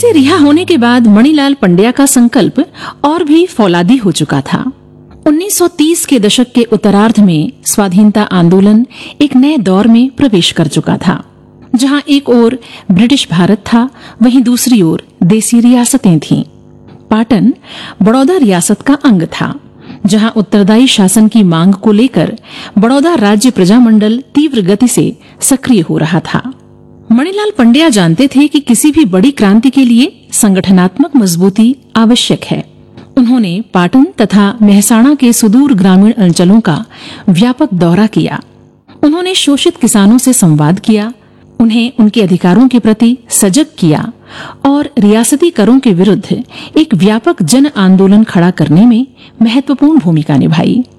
से रिहा होने के बाद मणिलाल पंड्या का संकल्प और भी फौलादी हो चुका था। 1930 के दशक के उत्तरार्ध में स्वाधीनता आंदोलन एक नए दौर में प्रवेश कर चुका था, जहां एक ओर ब्रिटिश भारत था, वहीं दूसरी ओर देसी रियासतें थीं। पाटन बड़ौदा रियासत का अंग था, जहां उत्तरदायी शासन की मांग को लेकर बड़ौदा राज्य प्रजामंडल तीव्र गति से सक्रिय हो रहा था। मणिलाल पंड्या जानते थे कि किसी भी बड़ी क्रांति के लिए संगठनात्मक मजबूती आवश्यक है। उन्होंने पाटन तथा मेहसाणा के सुदूर ग्रामीण अंचलों का व्यापक दौरा किया। उन्होंने शोषित किसानों से संवाद किया, उन्हें उनके अधिकारों के प्रति सजग किया और रियासती करों के विरुद्ध एक व्यापक जन आंदोलन खड़ा करने में महत्वपूर्ण भूमिका निभाई।